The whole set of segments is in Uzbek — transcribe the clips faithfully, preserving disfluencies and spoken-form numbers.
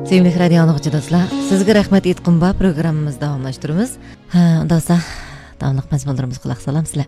Sevimli radio anlıqçı dostlar, sizge rahmet etkin ba programımızda davamlaştırımız. Ha, dostlar, davamlıq məzmunlarımız qulaq salam sizler.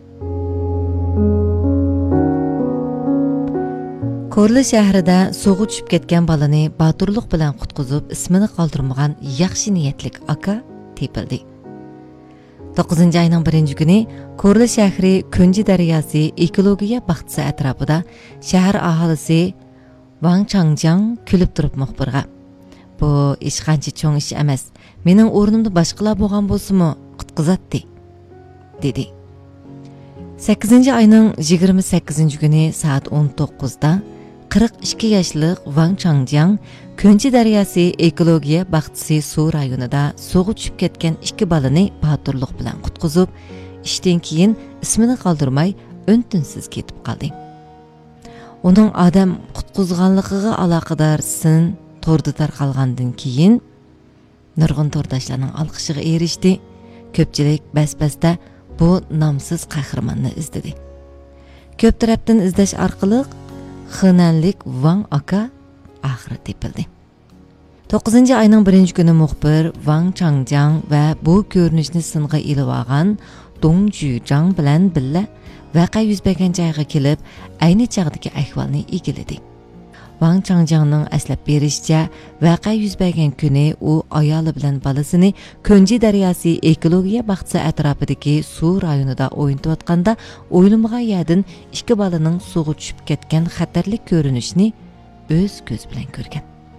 Korlu şəhrində soğu düşüb ketken balını batırlıq bilan qutquzub ismini qaldırmağan yaxşı niyetlik aka tepildi. to'qqizinchi ayning birinchi kuni Korlu shahri Ko'nji daryosi ekologiya baxtisi atrofida shahar aholisi Wang Changjiang kulib turib muxbirga: "Bu ish qancha cho'ng ish emas. Mening o'rnimda boshqalar bo'lgan bo'lsa-mu, qutqizatdi", dedi. sakkizinchi ayning yigirma sakkizinchi kuni soat o'n to'qqizda qirq ikki yoshlik Wang Changjiang Ko'nji daryosi ekologiya baxtisi suv rayonida suvga tushib ketgan ikki balani baturlik bilan qutqizib, ishdan keyin ismini qoldirmay o'ntinsiz ketib qoldi. Uning odam qutqizganligiga aloqador sin to'rda tarqalgandan keyin nurg'un to'rdoshlarning olqishiga erishdi. Ko'pchilik bas-basda bu nomsiz qahramonni izladi. Ko'p tarafdan izlash orqali xinanlik Wang aka oxiri tepildi. to'qqizinchi ayning birinchi kuni muxbir Wang Changjiang va bu ko'rinishni singa ilib olgan Dong Juzhang bilan birga voqea yuz bergan joyga kelib, ayni chog'dagi ahvolni egiladi. Wang Changjiangning aslab berishicha, voqea yuz bergan kuni u ayoli bilan bolasini Ko'nji daryosi ekologiya baxtisi atrofidagi suv rayonida o'ynatayotganda o'ylamagan yerdan ikki bolaning suvga tushib ketgan xatarli ko'rinishni o'z ko'z bilan ko'rgan.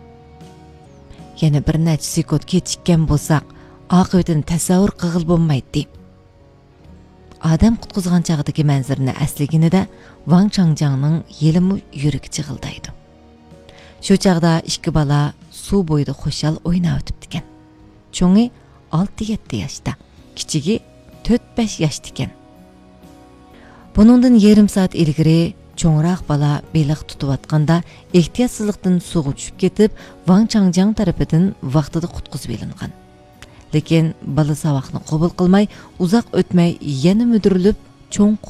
Yana bir necha sekund kechikkan bo'lsak, oqibatini tasavvur qilib bo'lmaydi. Adam qutqizgan chog'dagi manzarani asliginida Wang Changjiangning yelimi yuragi chig'ildaydi. Shu chog'da ikki bola suv bo'yida xo'shal o'ynab o'tibdi ekan. Cho'ngi olti yetti yoshda, kichigi to'rt besh yoshda ekan. Buningdan yarim soat ilgari cho'ngroq bola beliq tutayotganda ehtiyotsizlikdan suvga tushib ketib, Wang Changjiang tarafidan vaqtida qutqizib olingan. Lekin bola savoqni qabul qilmay, uzoq o'tmay yana mudirilib cho'ng